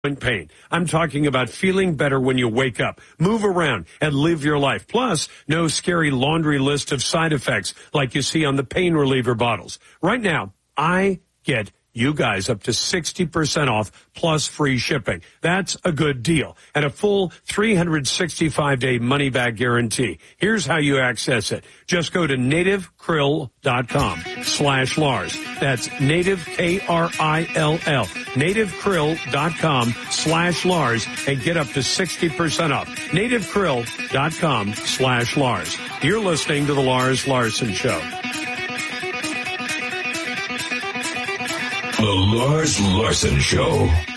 pain. I'm talking about feeling better when you wake up, move around, and live your life. Plus, no scary laundry list of side effects like you see on the pain reliever bottles. Right now, I get you guys up to 60% off plus free shipping. That's a good deal. And a full 365-day money-back guarantee. Here's how you access it. Just go to nativekrill.com/Lars. That's native, K-R-I-L-L, nativekrill.com/Lars, and get up to 60% off. nativekrill.com/Lars. You're listening to The Lars Larson Show. The Lars Larson Show.